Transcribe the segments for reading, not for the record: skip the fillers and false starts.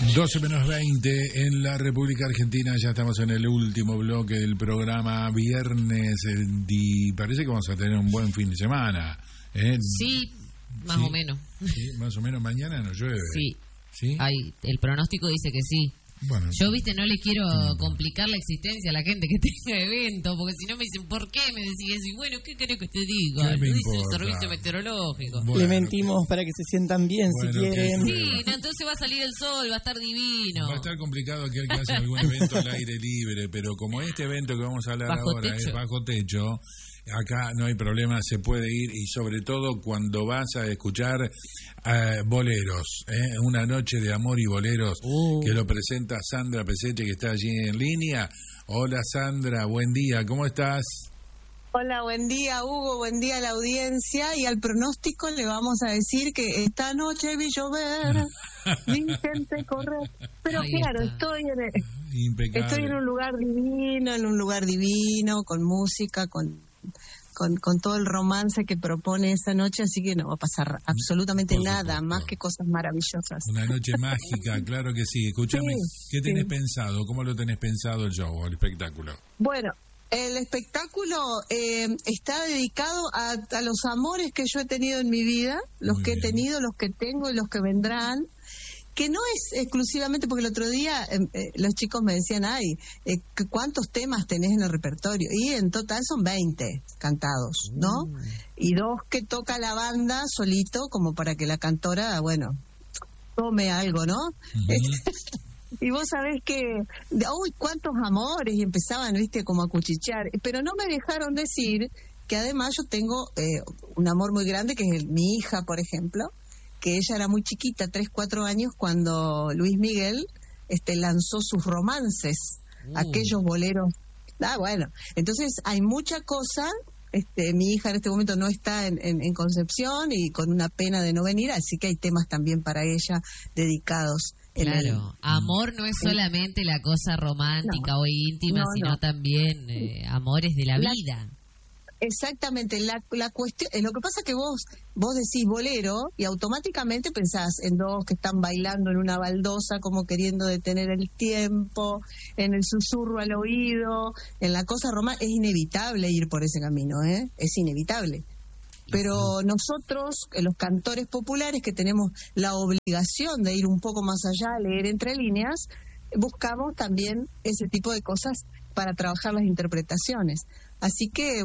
12:20 en la República Argentina. Ya estamos en el último bloque del programa. Viernes, parece que vamos a tener un buen fin de semana. Sí, más o menos. Sí, más o menos. Mañana no llueve. Sí. El pronóstico dice que sí. Bueno, yo, no le quiero complicar la existencia a la gente que tenga evento, porque si no me dicen, ¿por qué me decís eso? Y bueno, ¿qué querés que te diga? Lo dice el servicio meteorológico. Bueno, le mentimos para que se sientan bien, si quieren. Sí, entonces va a salir el sol, va a estar divino. Va a estar complicado aquel que hace algún evento al aire libre, pero como este evento que vamos a hablar ahora es bajo techo, acá no hay problema, se puede ir, y sobre todo cuando vas a escuchar boleros, una noche de amor y boleros, que lo presenta Sandra Peseche, que está allí en línea. Hola Sandra, buen día, ¿cómo estás? Hola, buen día Hugo, buen día a la audiencia, y al pronóstico le vamos a decir que esta noche vi llover, vi gente correr, pero claro, estoy en un lugar divino, con música, con todo el romance que propone esa noche, así que no va a pasar absolutamente nada más que cosas maravillosas. Una noche mágica, claro que sí. Escúchame, ¿qué tenés pensado? ¿Cómo lo tenés pensado el show, el espectáculo? Bueno, el espectáculo está dedicado a los amores que yo he tenido en mi vida, los que he tenido, los que tengo y los que vendrán, que no es exclusivamente, porque el otro día los chicos me decían, ¿cuántos temas tenés en el repertorio? Y en total son 20 cantados, ¿no? Y 2 que toca la banda solito, como para que la cantora, tome algo, ¿no? Y vos sabés que, cuántos amores, y empezaban, como a cuchichear, pero no me dejaron decir que además yo tengo un amor muy grande, que es mi hija, por ejemplo, que ella era muy chiquita, 3, 4 años, cuando Luis Miguel lanzó sus romances, aquellos boleros. Entonces hay mucha cosa. Mi hija en este momento no está en Concepción y con una pena de no venir, así que hay temas también para ella dedicados. Claro, amor no es solamente la cosa romántica o íntima, sino también amores de la vida. Exactamente, la cuestión, lo que pasa es que vos decís bolero y automáticamente pensás en 2 que están bailando en una baldosa como queriendo detener el tiempo, en el susurro al oído, en la cosa romántica. Es inevitable ir por ese camino, es inevitable. Pero nosotros, los cantores populares, que tenemos la obligación de ir un poco más allá, leer entre líneas, buscamos también ese tipo de cosas para trabajar las interpretaciones. Así que,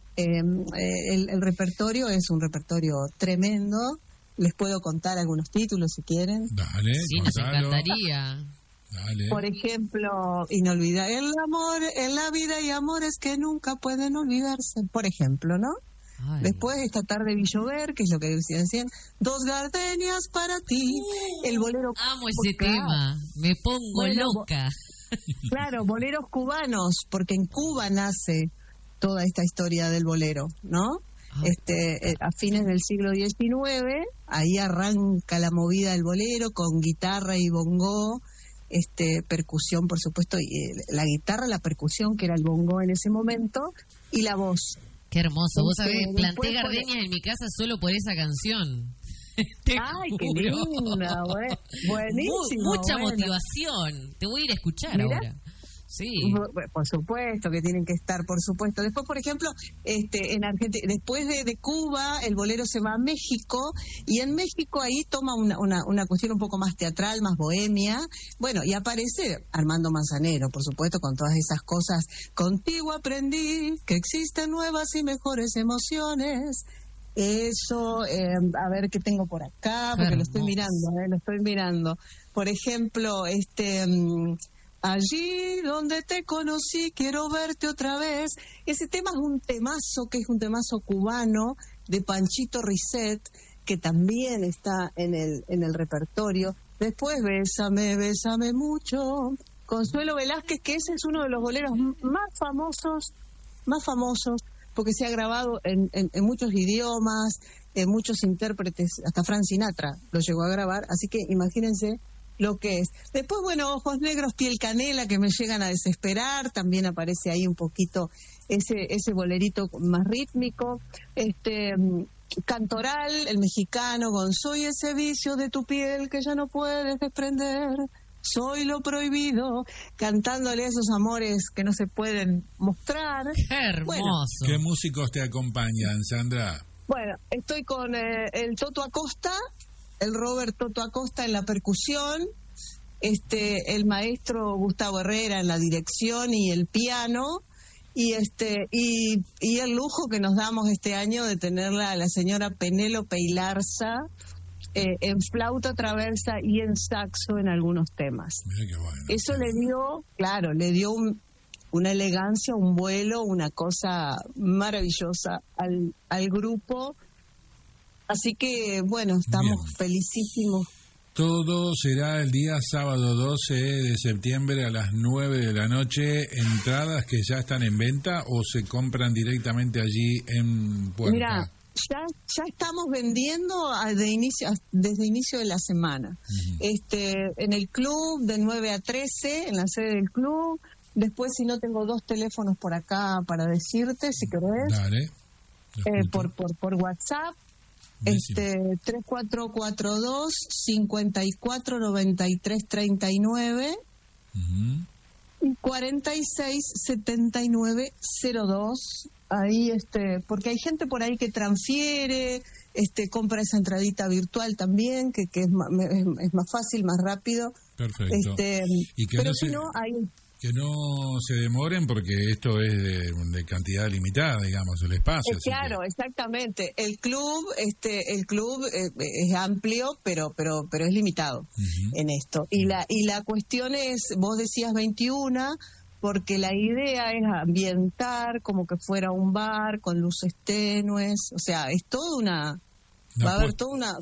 el repertorio es un repertorio tremendo. Les puedo contar algunos títulos si quieren. Dale, sí, nos encantaría. Dale. Por ejemplo, inolvidable el amor, en la vida hay amores que nunca pueden olvidarse, por ejemplo, ¿no? Después, esta tarde vi llover, que es lo que decían, 2 gardenias para ti, el bolero. Amo ese tema, me pongo loca. Claro, boleros cubanos, porque en Cuba nace toda esta historia del bolero, ¿no? A fines del siglo XIX, ahí arranca la movida del bolero con guitarra y bongó, percusión, por supuesto, y la guitarra, la percusión, que era el bongó en ese momento, y la voz. Qué hermoso. Vos sabés, planté gardenias en mi casa solo por esa canción. Ay, qué linda, buenísimo. Mucha motivación. Te voy a ir a escuchar ahora. Sí. Por supuesto que tienen que estar, por supuesto. Después, por ejemplo, en Argentina, después de Cuba, el bolero se va a México, y en México ahí toma una cuestión un poco más teatral, más bohemia. Y aparece Armando Manzanero, por supuesto, con todas esas cosas. Contigo aprendí que existen nuevas y mejores emociones. Eso, a ver qué tengo por acá, porque lo estoy mirando. Por ejemplo, allí donde te conocí, quiero verte otra vez. Ese tema es un temazo, que es un temazo cubano de Panchito Risset, que también está en el repertorio. Después, Bésame, bésame mucho, Consuelo Velázquez, que ese es uno de los boleros más famosos, porque se ha grabado en muchos idiomas, en muchos intérpretes, hasta Frank Sinatra lo llegó a grabar, así que imagínense lo que es. Después, Ojos Negros, Piel Canela, que me llegan a desesperar, también aparece ahí un poquito ese bolerito más rítmico. Cantoral, el mexicano, con Soy ese vicio de tu piel que ya no puedes desprender. Soy lo prohibido, cantándole a esos amores que no se pueden mostrar. ¡Qué hermoso! Bueno, ¿qué músicos te acompañan, Sandra? bueno, estoy con el Toto Acosta, el Robert Toto Acosta en la percusión, el maestro Gustavo Herrera en la dirección y el piano, y el lujo que nos damos este año de tenerla a la señora Penélope Ilarza en flauta traversa y en saxo en algunos temas. Mira qué bueno. Eso le dio una elegancia, un vuelo, una cosa maravillosa al grupo. Así que, bueno, estamos felicísimos. Todo será el día sábado 12 de septiembre a las 9 de la noche. ¿Entradas que ya están en venta o se compran directamente allí en Puerta? Mira, ya estamos vendiendo desde inicio de la semana. Uh-huh. En el club de 9 a 13, en la sede del club. Después, si no, tengo 2 teléfonos por acá para decirte, si querés. Dale. Por WhatsApp. 3442 549339 Uh-huh. y 467902. Ahí, porque hay gente por ahí que transfiere, compra esa entradita virtual también, que es más fácil, más rápido. Perfecto. Y que pero no si no, hay... Que no se demoren porque esto es de cantidad limitada, digamos, el espacio. Claro, exactamente. El club es amplio, pero es limitado uh-huh. en esto. Y la cuestión es, vos decías 21, porque la idea es ambientar como que fuera un bar con luces tenues. O sea, es toda va a haber toda una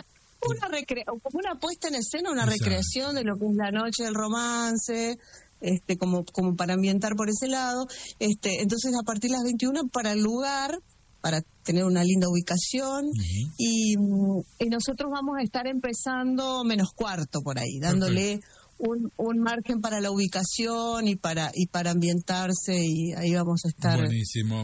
puesta en escena, una Exacto. recreación de lo que es la noche del romance. Como para ambientar por ese lado. Entonces, a partir de las 21, para el lugar, para tener una linda ubicación, uh-huh. y nosotros vamos a estar empezando menos cuarto por ahí, dándole un margen para la ubicación y para ambientarse, y ahí vamos a estar. Buenísimo.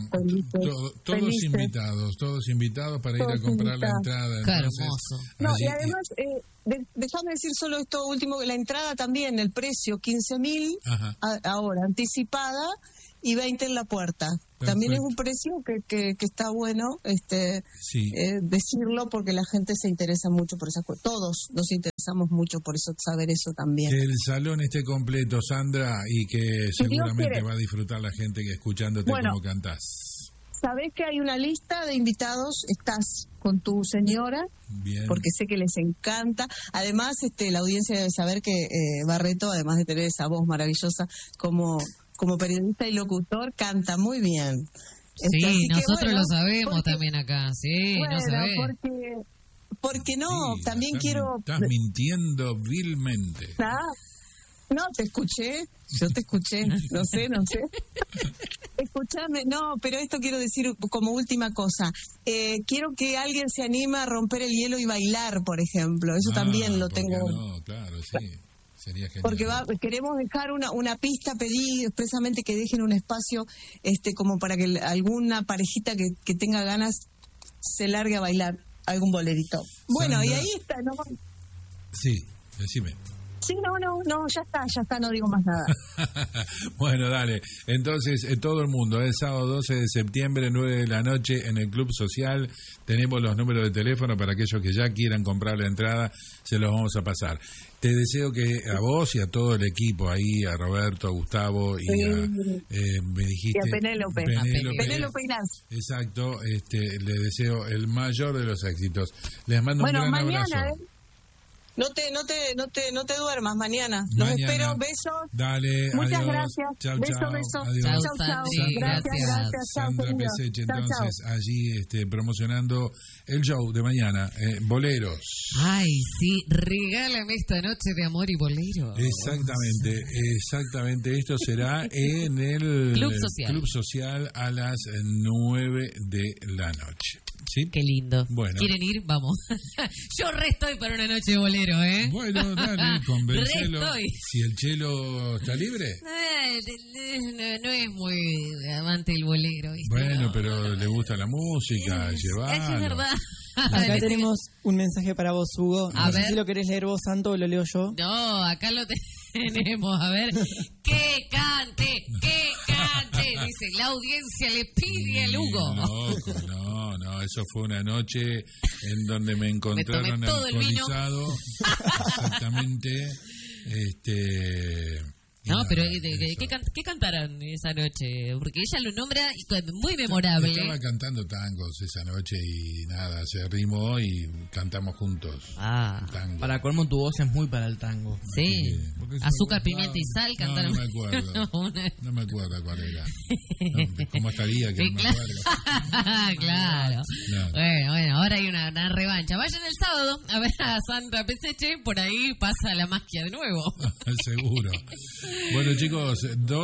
Todos invitados para ir a comprar la entrada. Qué Entonces, hermoso. No, y además, déjame decir solo esto último, la entrada también, el precio, 15.000 ahora, anticipada, y 20 en la puerta. Perfecto. También es un precio que está bueno sí. Decirlo, porque la gente se interesa mucho por esas cosas. Todos nos interesamos mucho por eso, saber eso también. Que el salón esté completo, Sandra, y que seguramente va a disfrutar la gente que escuchándote como cantás. Sabés que hay una lista de invitados, estás con tu señora, bien, porque sé que les encanta. Además, la audiencia debe saber que Barreto, además de tener esa voz maravillosa como periodista y locutor, canta muy bien. Sí, nosotros lo sabemos porque, también acá, sí, bueno, no sabés. Porque no, sí, también quiero... Estás mintiendo vilmente. No, yo te escuché, no sé. Escúchame, no, pero esto quiero decir como última cosa. Quiero que alguien se anime a romper el hielo y bailar, por ejemplo. Eso también lo tengo. No, claro, sí. Sería genial. Porque queremos dejar una pista, pedí expresamente que dejen un espacio como para que alguna parejita que tenga ganas se largue a bailar algún bolerito. Bueno, Sandra, y ahí está, ¿no? Sí, decime. Sí, no, ya está, no digo más nada. Bueno, dale. Entonces, todo el mundo, el sábado 12 de septiembre, 9 de la noche, en el Club Social. Tenemos los números de teléfono para aquellos que ya quieran comprar la entrada, se los vamos a pasar. Te deseo que a vos y a todo el equipo ahí, a Roberto, a Gustavo y me dijiste... Y a Penélope. Penélope Inás. Exacto, le deseo el mayor de los éxitos. Les mando un gran abrazo. No te duermas mañana. Los espero, besos. Dale, muchas adiós. Gracias. Chau, besos. Adiós. Chau. Gracias. Sandra Peseche, entonces, allí promocionando el show de mañana, Boleros. Ay, sí, regálame esta noche de amor y bolero. Exactamente. Esto será en el Club Social a las 9 de la noche. ¿Sí? Qué lindo. Bueno. ¿Quieren ir? Vamos. Yo estoy para una noche de bolero, ¿eh? Bueno, dale, convencelo. Estoy. Si el Chelo está libre. No es muy amante el bolero, ¿viste? Bueno, pero le gusta la música, llevarlo. Es verdad. Acá tenemos un mensaje para vos, Hugo. No sé si lo querés leer vos, Santo, o lo leo yo. No, acá lo tenés. tenemos, a ver, que cante, dice, la audiencia le pide al Hugo. No, eso fue una noche en donde me encontraron alcoholizado, exactamente, No, pero ¿qué cantaron esa noche? Porque ella lo nombra muy memorable. Estaba cantando tangos esa noche y nada, se rimó y cantamos juntos. Tango. Para colmo, tu voz es muy para el tango. Sí, azúcar, pimienta y sal cantaron. No me acuerdo. No me acuerdo cuál era. ¿Cómo estaría que no me acuerdo? Claro. No. Bueno, ahora hay una revancha. Vayan el sábado a ver a Sandra Peseche, por ahí pasa la magia de nuevo. Seguro. Bueno, chicos,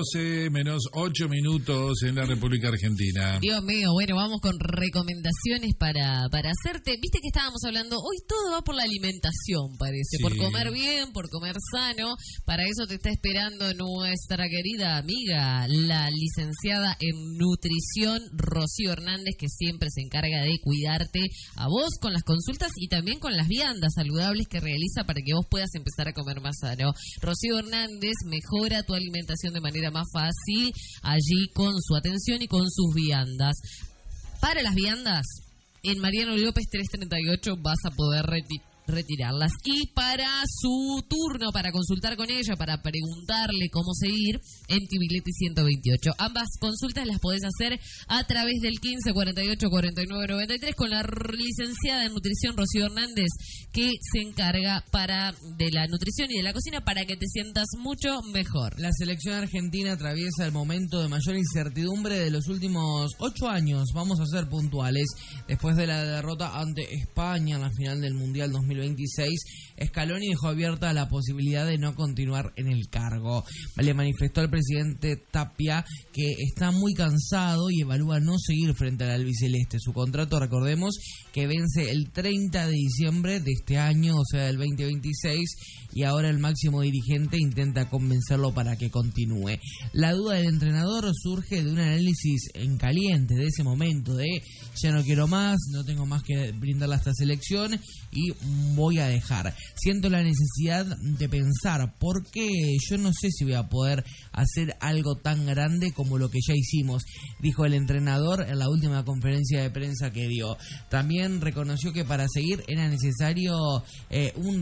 12 menos 8 minutos en la República Argentina. Dios mío, bueno, vamos con recomendaciones para hacerte. Viste que estábamos hablando, hoy todo va por la alimentación, parece, sí. Por comer bien, por comer sano. Para eso te está esperando nuestra querida amiga, la licenciada en nutrición, Rocío Hernández, que siempre se encarga de cuidarte a vos con las consultas y también con las viandas saludables que realiza para que vos puedas empezar a comer más sano. Rocío Hernández mejora tu alimentación de manera más fácil allí con su atención y con sus viandas. Para las viandas, en Mariano López 338 vas a poder retirarlas. Y para su turno, para consultar con ella, para preguntarle cómo seguir, en Tibileti 128. Ambas consultas las podés hacer a través del 15 48 49 93 con la licenciada en nutrición Rocío Hernández, que se encarga de la nutrición y de la cocina para que te sientas mucho mejor. La selección argentina atraviesa el momento de mayor incertidumbre de los últimos 8 años. Vamos a ser puntuales. Después de la derrota ante España en la final del Mundial 2026, Scaloni dejó abierta la posibilidad de no continuar en el cargo. Le manifestó al presidente Tapia que está muy cansado y evalúa no seguir frente al albiceleste. Su contrato, recordemos, que vence el 30 de diciembre de este año, o sea, del 2026, y ahora el máximo dirigente intenta convencerlo para que continúe. La duda del entrenador surge de un análisis en caliente de ese momento de ya no quiero más, no tengo más que brindarle a esta selección y voy a dejar. Siento la necesidad de pensar porque yo no sé si voy a poder hacer algo tan grande como lo que ya hicimos, dijo el entrenador en la última conferencia de prensa que dio. También reconoció que para seguir era necesario un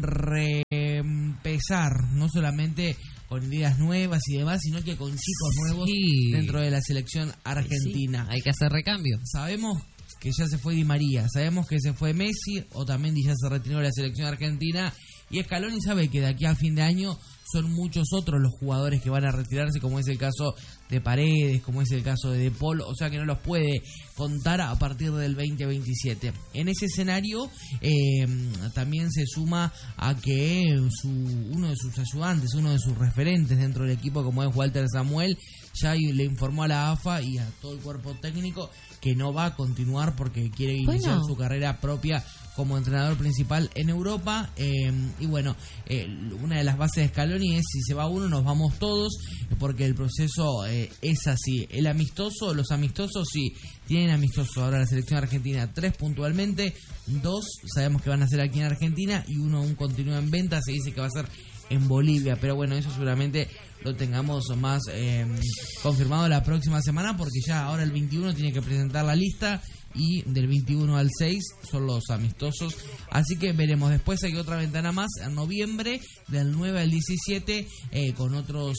reempezar, no solamente con ideas nuevas y demás, sino que con chicos nuevos dentro de la selección argentina. Sí, hay que hacer recambio. Sabemos que ya se fue Di María, sabemos que se fue Messi, Otamendi ya se retiró de la selección argentina, y Scaloni sabe que de aquí a fin de año son muchos otros los jugadores que van a retirarse, como es el caso de Paredes, como es el caso de Paul, o sea que no los puede contar a partir del 2027. En ese escenario también se suma a que uno de sus ayudantes, uno de sus referentes dentro del equipo, como es Walter Samuel, ya le informó a la AFA y a todo el cuerpo técnico que no va a continuar porque quiere iniciar su carrera propia como entrenador principal en Europa. Y bueno, una de las bases de Scaloni es: si se va uno, nos vamos todos, porque el proceso es así. Los amistosos sí, tienen amistosos ahora la selección argentina, 3 puntualmente, 2 sabemos que van a ser aquí en Argentina y uno aún continúa en venta, se dice que va a ser en Bolivia, pero bueno, eso seguramente lo tengamos más confirmado la próxima semana, porque ya ahora el 21 tiene que presentar la lista y del 21 al 6 son los amistosos, así que veremos. Después hay otra ventana más en noviembre, del 9 al 17, con otros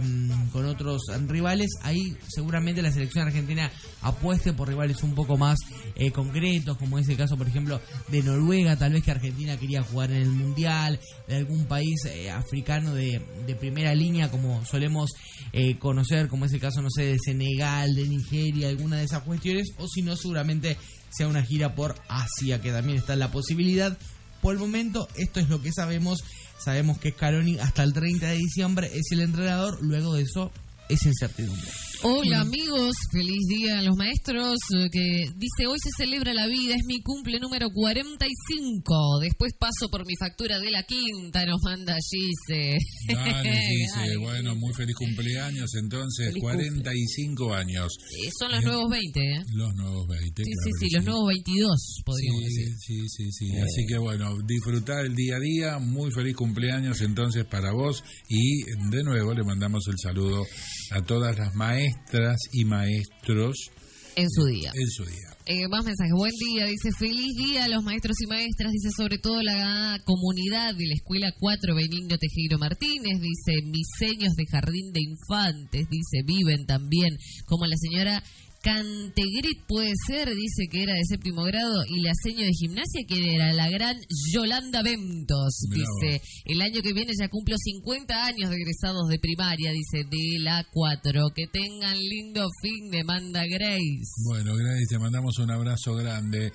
rivales. Ahí seguramente la selección argentina apueste por rivales un poco más concretos, como es el caso, por ejemplo, de Noruega, tal vez que Argentina quería jugar en el Mundial, de algún país africano de primera línea, como solemos conocer, como es el caso, no sé, de Senegal, de Nigeria, alguna de esas cuestiones, o si no, seguramente sea una gira por Asia, que también está en la posibilidad. Por el momento, esto es lo que sabemos. Sabemos que Scaloni hasta el 30 de diciembre es el entrenador, luego de eso es incertidumbre. Hola amigos, feliz día a los maestros, que dice hoy se celebra la vida, es mi cumple número 45, después paso por mi factura de la quinta, nos manda Gise. Dale, Gise, bueno, muy feliz cumpleaños entonces, feliz 45 cumple. Años. Son los nuevos 20, ¿eh? Los nuevos 20, sí, claro sí, los nuevos 22, podríamos decir. Sí. Así que bueno, disfrutar el día a día, muy feliz cumpleaños entonces para vos y de nuevo le mandamos el saludo a todas las maestras y maestros en su día. Más mensajes. Buen día, dice, feliz día a los maestros y maestras, dice, sobre todo la comunidad de la Escuela 4 Benigno Tejero Martínez, dice, mis seños de jardín de infantes, dice, viven también, como la señora Cantegrit puede ser, dice que era de 7º grado, y la seño de gimnasia que era la gran Yolanda Ventos, dice, el año que viene ya cumplo 50 años de egresados de primaria, dice, de la 4, que tengan lindo fin de manda Grace. Bueno, Grace, te mandamos un abrazo grande.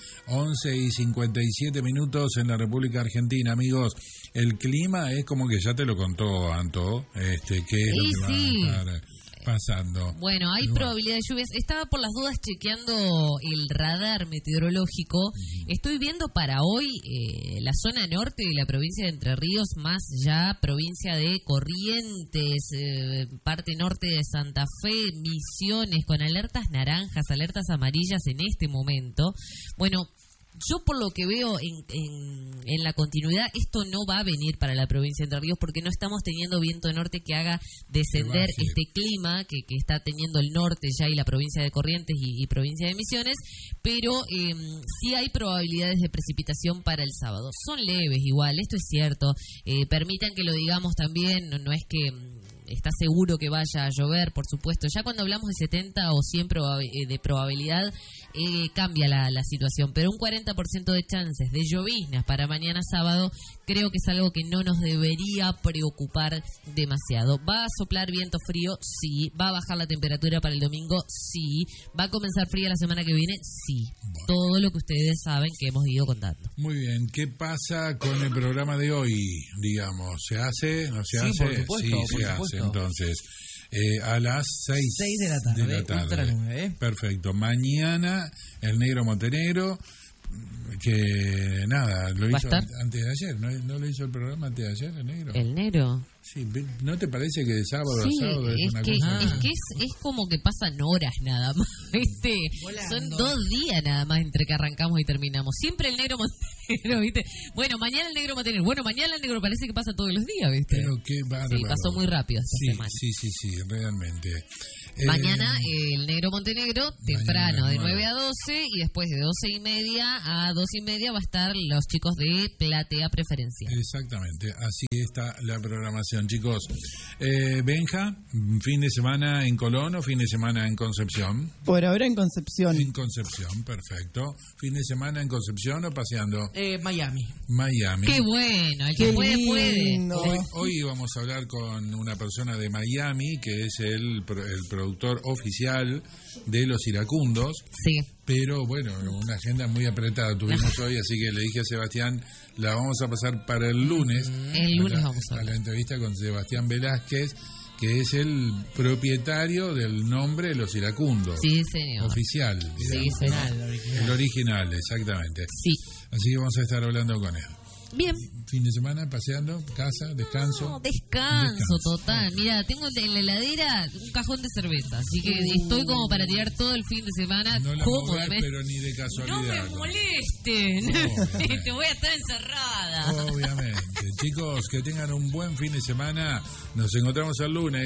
11:57 en la República Argentina, amigos. El clima es como que ya te lo contó Anto, que es lo que va a estar pasando. Bueno, hay probabilidad de lluvias. Estaba por las dudas chequeando el radar meteorológico. Estoy viendo para hoy la zona norte de la provincia de Entre Ríos, más ya provincia de Corrientes, parte norte de Santa Fe, Misiones, con alertas naranjas, alertas amarillas en este momento. Bueno, yo por lo que veo en la continuidad, esto no va a venir para la provincia de Entre Ríos porque no estamos teniendo viento norte que haga descender este clima que está teniendo el norte ya y la provincia de Corrientes y provincia de Misiones, pero sí hay probabilidades de precipitación para el sábado. Son leves igual, esto es cierto. Permitan que lo digamos también, no es que está seguro que vaya a llover, por supuesto. Ya cuando hablamos de 70 o 100 de probabilidad, cambia la situación. Pero un 40% de chances de lloviznas para mañana sábado, creo que es algo que no nos debería preocupar demasiado. ¿Va a soplar viento frío? Sí. ¿Va a bajar la temperatura para el domingo? Sí. ¿Va a comenzar fría la semana que viene? Sí. Bueno. Todo lo que ustedes saben que hemos ido contando. Muy bien. ¿Qué pasa con el programa de hoy? Digamos, ¿se hace? ¿No se hace? Por supuesto, sí, se hace. Entonces, a las 6 de la tarde. Perfecto. Mañana, el Negro Montenegro, que nada, lo hizo antes de ayer. ¿No lo hizo el programa antes de ayer, el Negro? ¿El Negro? Sí, ¿no te parece que de sábado a sábado es una cosa? Es que es como que pasan horas nada más, ¿viste? Son 2 días nada más entre que arrancamos y terminamos. Siempre el Negro Montenegro, ¿viste? Bueno, mañana el Negro Montenegro. Bueno, mañana el Negro parece que pasa todos los días, ¿viste? Pero qué bárbaro. Sí, pasó muy rápido esta semana. Sí, realmente. Mañana el Negro Montenegro, temprano, de 9 a 12, y después de 12:30 a 2:30 va a estar los chicos de Platea Preferencial. Exactamente, así está la programación, chicos. Benja, ¿fin de semana en Colón o fin de semana en Concepción? Por ahora en Concepción. En Concepción, perfecto. ¿Fin de semana en Concepción o paseando? Miami. Qué bueno, el que puede. Hoy vamos a hablar con una persona de Miami, que es el productor oficial de Los Iracundos. Sí. Pero bueno, una agenda muy apretada tuvimos hoy, así que le dije a Sebastián, la vamos a pasar para el lunes. El lunes vamos a la entrevista con Sebastián Velázquez, que es el propietario del nombre de Los Iracundos. Sí, señor. Oficial. Sí, señor. El original, exactamente. Sí. Así que vamos a estar hablando con él. Bien. Fin de semana, paseando, casa, descanso. No, descanso total. Mira, tengo en la heladera un cajón de cerveza, así que estoy como para tirar todo el fin de semana no la cómodamente. Pero ni de casualidad. No me molesten. Te voy a estar encerrada. Obviamente. Chicos, que tengan un buen fin de semana. Nos encontramos el lunes.